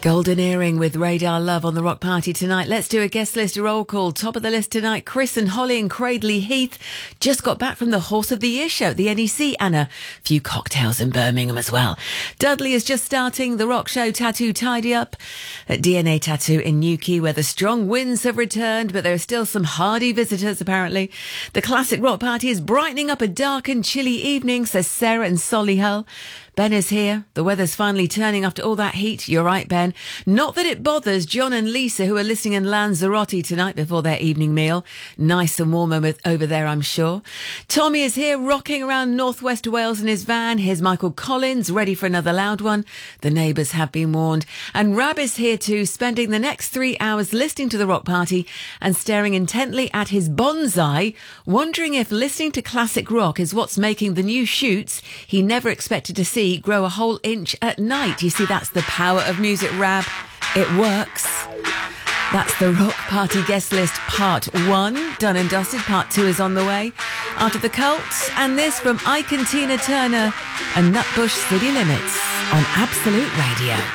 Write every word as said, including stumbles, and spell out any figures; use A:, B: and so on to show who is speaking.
A: Golden Earring with Radar Love on the Rock Party tonight. Let's do a guest list roll call. Top of the list tonight, Chris and Holly in Cradley Heath. Just got back from the Horse of the Year show at the N E C and a few cocktails in Birmingham as well. Dudley is just starting the Rock Show Tattoo Tidy Up at D N A Tattoo in Newquay, where the strong winds have returned, but there are still some hardy visitors apparently. The Classic Rock Party is brightening up a dark and chilly evening, says Sarah in Solihull. Ben is here. The weather's finally turning after all that heat. You're right, Ben. Not that it bothers John and Lisa, who are listening in Lanzarote tonight before their evening meal. Nice and warm over there, I'm sure. Tommy is here, rocking around northwest Wales in his van. Here's Michael Collins, ready for another loud one. The neighbours have been warned. And Rab is here too, spending the next three hours listening to the Rock Party and staring intently at his bonsai, wondering if listening to classic rock is what's making the new shoots he never expected to see grow a whole inch at night. You see, that's the power of music, Rab. It works. That's the Rock Party guest list part one. Done and dusted. Part two is on the way. After the Cults, and this from Ike and Tina Turner and Nutbush City Limits on Absolute Radio.